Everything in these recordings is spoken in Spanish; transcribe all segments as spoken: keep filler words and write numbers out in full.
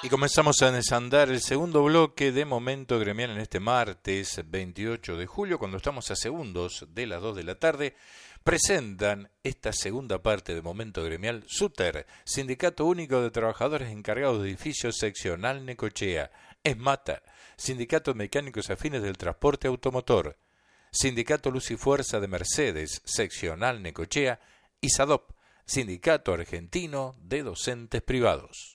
Y comenzamos a desandar el segundo bloque de Momento Gremial en este martes veintiocho de julio, cuando estamos a segundos de las dos de la tarde. Presentan esta segunda parte de Momento Gremial SUTER, Sindicato Único de Trabajadores Encargados de Edificios Seccional Necochea, ESMATA, Sindicato de Mecánicos Afines del Transporte Automotor, Sindicato Luz y Fuerza de Mercedes, Seccional Necochea, y SADOP, Sindicato Argentino de Docentes Privados.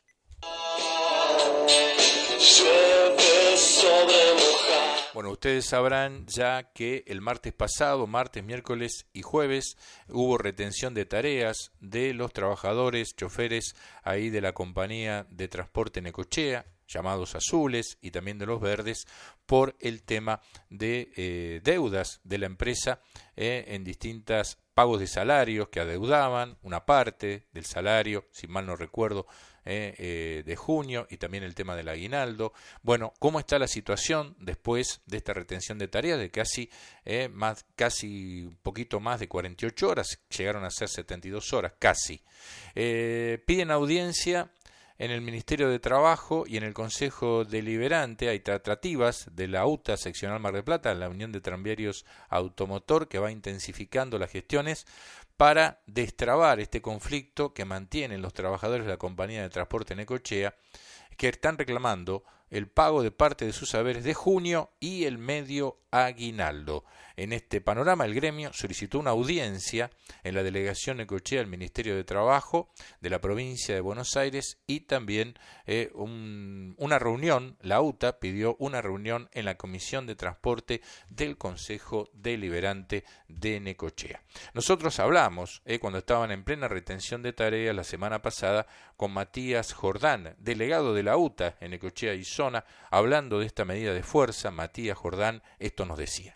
Bueno, ustedes sabrán ya que el martes pasado, martes, miércoles y jueves, hubo retención de tareas de los trabajadores, choferes ahí de la compañía de transporte Necochea, llamados azules, y también de los verdes, por el tema de eh, deudas de la empresa eh, en distintas pagos de salarios que adeudaban, una parte del salario, si mal no recuerdo, eh, eh, de junio, y también el tema del aguinaldo. Bueno, ¿cómo está la situación después de esta retención de tareas de casi, eh, más, casi un poquito más de cuarenta y ocho horas? Llegaron a ser setenta y dos horas, casi. Eh, piden audiencia en el Ministerio de Trabajo y en el Consejo Deliberante. Hay tratativas de la UTA Seccional Mar del Plata, la Unión de Tranviarios Automotor, que va intensificando las gestiones para destrabar este conflicto que mantienen los trabajadores de la compañía de transporte Necochea, que están reclamando el pago de parte de sus saberes de junio y el medio aguinaldo. En este panorama, el gremio solicitó una audiencia en la delegación Necochea del Ministerio de Trabajo de la provincia de Buenos Aires, y también eh, un, una reunión. La UTA pidió una reunión en la Comisión de Transporte del Consejo Deliberante de Necochea. Nosotros hablamos, eh, cuando estaban en plena retención de tareas la semana pasada, con Matías Jordán, delegado de la UTA en Necochea y zona, hablando de esta medida de fuerza. Matías Jordán esto nos decía.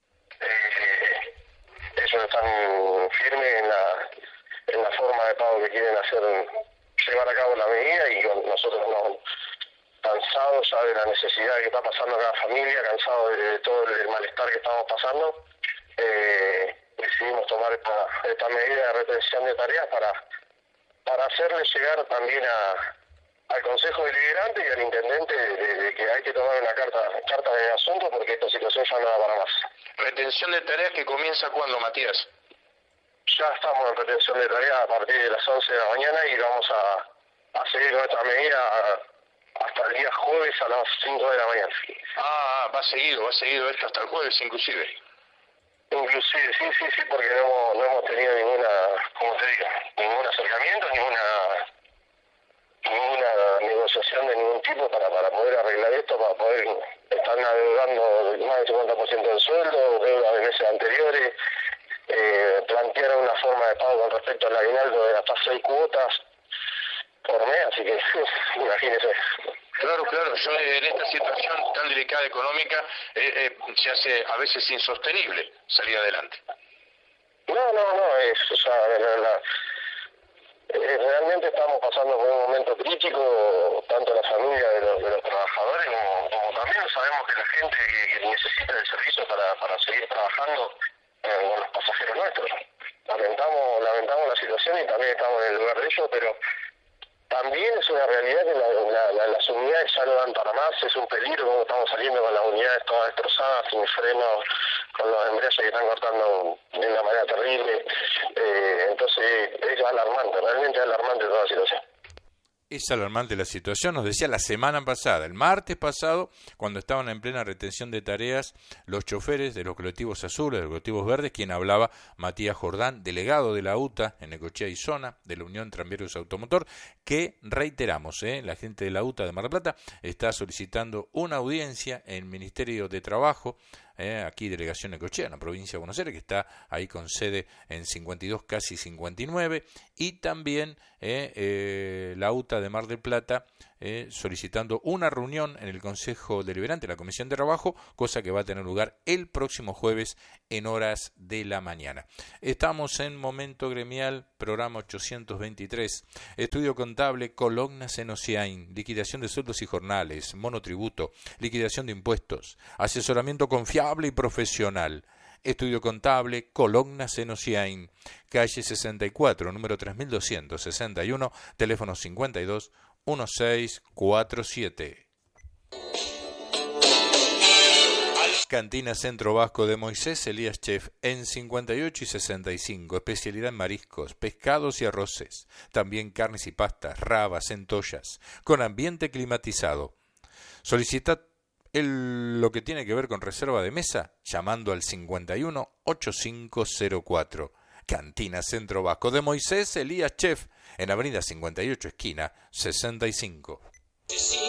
Eh, ellos están firmes en la, en la forma de pago que quieren hacer, llevar a cabo la medida, y nosotros no, cansados ya de la necesidad que está pasando cada familia, cansados de, de todo el malestar que estamos pasando, eh, decidimos tomar esta, esta medida de retención de tareas para, para hacerle llegar también a al Consejo Deliberante y al Intendente de, de, de que hay que tomar una carta, carta de asunto, porque esta situación ya no da para más. ¿Retención de tareas que comienza cuándo, Matías? Ya estamos en retención de tareas a partir de las once de la mañana, y vamos a, a seguir con esta medida hasta el día jueves a las cinco de la mañana. Ah, va seguido, va seguido esto hasta el jueves inclusive. Inclusive, sí, sí, sí, porque no hemos, no hemos tenido ninguna, como te digo, ningún acercamiento, ninguna... ninguna negociación de ningún tipo para, para poder arreglar esto, para poder estar adeudando más del cincuenta por ciento del sueldo, deudas de meses anteriores, eh, plantearon una forma de pago con respecto al aguinaldo de hasta seis cuotas por mes, así que imagínese. Claro, claro, yo en esta situación tan delicada económica eh, eh, se hace a veces insostenible salir adelante. No, no, no, es, o sea, la, la, Eh, realmente estamos pasando por un momento crítico, tanto la familia de los, de los trabajadores como, como también sabemos que la gente que, que necesita el servicio para, para seguir trabajando eh, con los pasajeros nuestros. Lamentamos, lamentamos la situación y también estamos en el lugar de ellos, pero también es una realidad que la, la, la, las unidades ya no dan para más. Es un peligro como estamos saliendo con las unidades todas destrozadas, sin frenos, con los embragues que están cortando de una manera terrible. Eh, entonces es alarmante, realmente alarmante toda la situación. Es alarmante la situación, nos decía la semana pasada, el martes pasado, cuando estaban en plena retención de tareas los choferes de los colectivos azules, de los colectivos verdes, quien hablaba Matías Jordán, delegado de la UTA en Necochea y zona, de la Unión Tranviarios Automotor, que reiteramos, ¿eh? la gente de la UTA de Mar del Plata está solicitando una audiencia en el Ministerio de Trabajo, eh, aquí Delegación Necochea, en la provincia de Buenos Aires, que está ahí con sede en cincuenta y dos, casi cincuenta y nueve, y también eh, eh, la UTA de Mar del Plata eh, solicitando una reunión en el Consejo Deliberante, la Comisión de Trabajo, cosa que va a tener lugar el próximo jueves en horas de la mañana. Estamos en Momento Gremial, programa ochocientos veintitrés, estudio contable, Cologna Senociain, liquidación de sueldos y jornales, monotributo, liquidación de impuestos, asesoramiento confiable y profesional. Estudio contable, Cologna Senociain, calle sesenta y cuatro, número tres mil doscientos sesenta y uno, teléfono cincuenta y dos, uno seis cuatro siete. Cantina Centro Vasco de Moisés Elías Chef en cincuenta y ocho y sesenta y cinco, especialidad en mariscos, pescados y arroces, también carnes y pastas, rabas, centollas, con ambiente climatizado. Solicita el, lo que tiene que ver con reserva de mesa llamando al cincuenta y uno ochenta y cinco cero cuatro. Cantina Centro Vasco de Moisés Elías Chef en avenida cincuenta y ocho esquina sesenta y cinco.